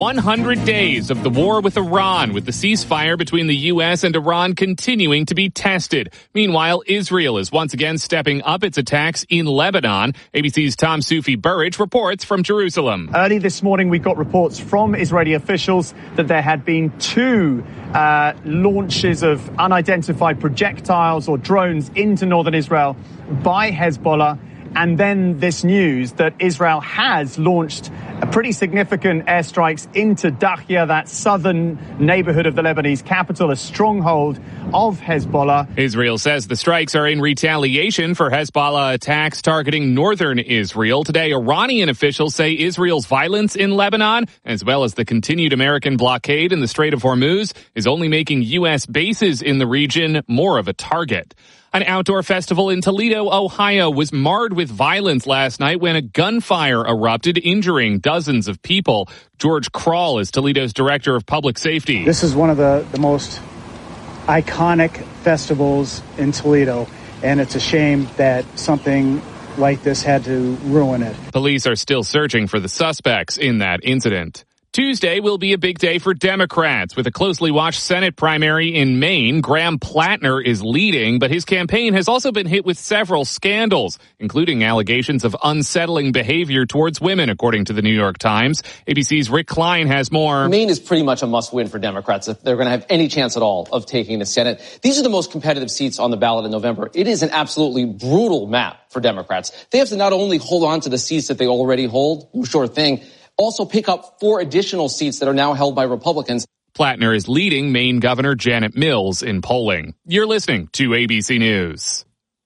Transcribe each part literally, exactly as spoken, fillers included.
one hundred days of the war with Iran, with the ceasefire between the U S and Iran continuing to be tested. Meanwhile, Israel is once again stepping up its attacks in Lebanon. A B C's Tom Sufi-Burridge reports from Jerusalem. Early this morning, we got reports from Israeli officials that there had been two uh, launches of unidentified projectiles or drones into northern Israel by Hezbollah. And then this news that Israel has launched a pretty significant airstrikes into Dahya, that southern neighborhood of the Lebanese capital, a stronghold of Hezbollah. Israel says the strikes are in retaliation for Hezbollah attacks targeting northern Israel. Today, Iranian officials say Israel's violence in Lebanon, as well as the continued American blockade in the Strait of Hormuz, is only making U S bases in the region more of a target. An outdoor festival in Toledo, Ohio, was marred with violence last night when a gunfire erupted, injuring dozens of people. George Kral is Toledo's director of public safety. This is one of the, the most iconic festivals in Toledo, and it's a shame that something like this had to ruin it. Police are still searching for the suspects in that incident. Tuesday will be a big day for Democrats. With a closely watched Senate primary in Maine, Graham Plattner is leading, but his campaign has also been hit with several scandals, including allegations of unsettling behavior towards women, according to the New York Times. A B C's Rick Klein has more. Maine is pretty much a must-win for Democrats if they're going to have any chance at all of taking the Senate. These are the most competitive seats on the ballot in November. It is an absolutely brutal map for Democrats. They have to not only hold on to the seats that they already hold, no sure thing, also pick up four additional seats that are now held by Republicans. Plattner is leading Maine Governor Janet Mills in polling. You're listening to A B C News.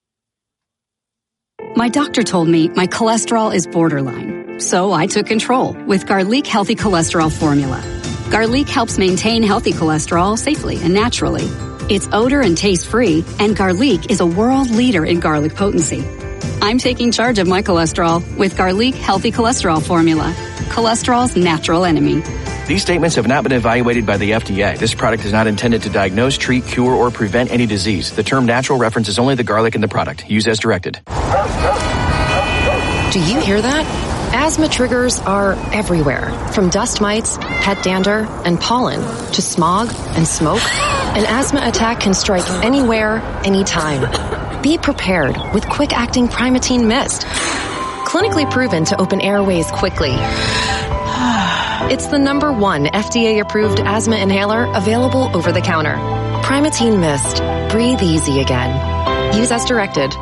My doctor told me my cholesterol is borderline, so I took control with Garlic Healthy Cholesterol Formula. Garlic helps maintain healthy cholesterol safely and naturally. It's odor and taste free, and Garlic is a world leader in garlic potency. I'm taking charge of my cholesterol with Garlic Healthy Cholesterol Formula. Cholesterol's natural enemy. These statements have not been evaluated by the F D A. This product is not intended to diagnose, treat, cure, or prevent any disease. The term natural references only the garlic in the product. Use as directed. Do you hear that? Asthma triggers are everywhere, from dust mites, pet dander, and pollen, to smog and smoke. An asthma attack can strike anywhere, anytime. Be prepared with quick-acting Primatene Mist. Clinically proven to open airways quickly. It's the number one F D A-approved asthma inhaler available over the counter. Primatene Mist. Breathe easy again. Use as directed.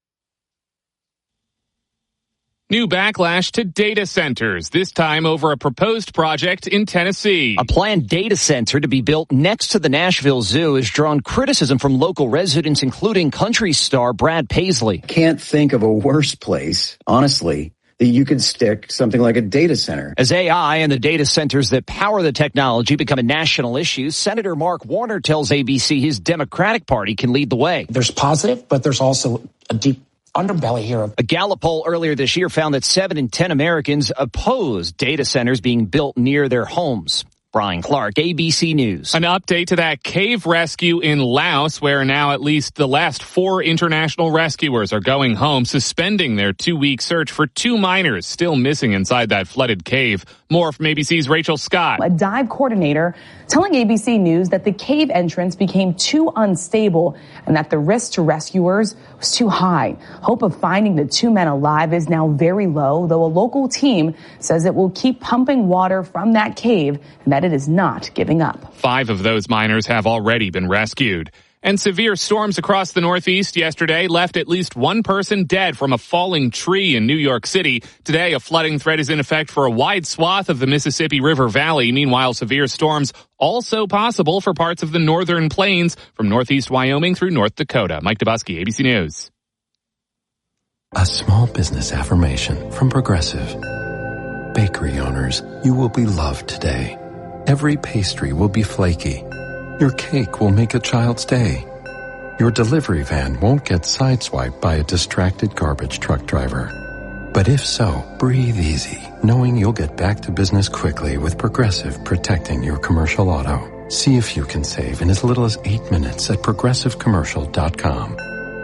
New backlash to data centers, this time over a proposed project in Tennessee. A planned data center to be built next to the Nashville Zoo has drawn criticism from local residents, including country star Brad Paisley. Can't think of a worse place, honestly, that you could stick something like a data center. As A I and the data centers that power the technology become a national issue, Senator Mark Warner tells A B C his Democratic Party can lead the way. There's positive, but there's also a deep underbelly here. A Gallup poll earlier this year found that seven in ten Americans oppose data centers being built near their homes. Brian Clark, A B C News. An update to that cave rescue in Laos, where now at least the last four international rescuers are going home, suspending their two-week search for two miners still missing inside that flooded cave. More from A B C's Rachel Scott. A dive coordinator telling A B C News that the cave entrance became too unstable and that the risk to rescuers was too high. Hope of finding the two men alive is now very low, though a local team says it will keep pumping water from that cave and that it is not giving up. Five of those miners have already been rescued. And severe storms across the Northeast yesterday left at least one person dead from a falling tree in New York City. Today, a flooding threat is in effect for a wide swath of the Mississippi River Valley. Meanwhile, severe storms also possible for parts of the northern plains from northeast Wyoming through North Dakota. Mike Dubusky, A B C News. A small business affirmation from Progressive. Bakery owners, you will be loved today. Every pastry will be flaky. Your cake will make a child's day. Your delivery van won't get sideswiped by a distracted garbage truck driver. But if so, breathe easy, knowing you'll get back to business quickly with Progressive protecting your commercial auto. See if you can save in as little as eight minutes at progressive commercial dot com.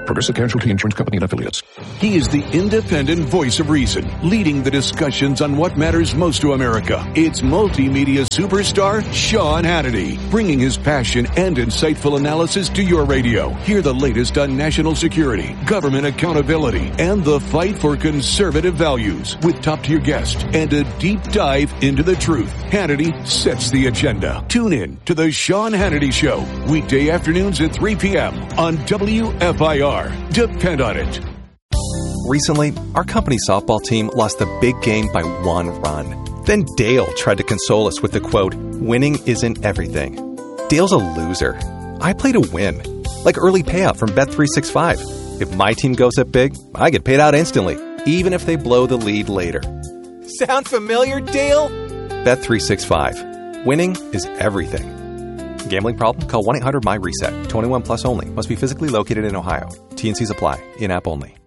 Progressive Casualty Insurance Company and Affiliates. He is the independent voice of reason, leading the discussions on what matters most to America. It's multimedia superstar Sean Hannity, bringing his passion and insightful analysis to your radio. Hear the latest on national security, government accountability, and the fight for conservative values with top-tier guests and a deep dive into the truth. Hannity sets the agenda. Tune in to the Sean Hannity Show, weekday afternoons at three p.m. on W F I R. Depend on it. Recently, our company softball team lost the big game by one run. Then Dale tried to console us with the quote, "Winning isn't everything." Dale's a loser. I play to win. Like early payout from Bet three sixty-five. If my team goes up big, I get paid out instantly, even if they blow the lead later. Sound familiar, Dale? Bet three sixty-five. Winning is everything. Gambling problem? Call one eight hundred M Y RESET. twenty-one plus only. Must be physically located in Ohio. T and C's apply. In-app only.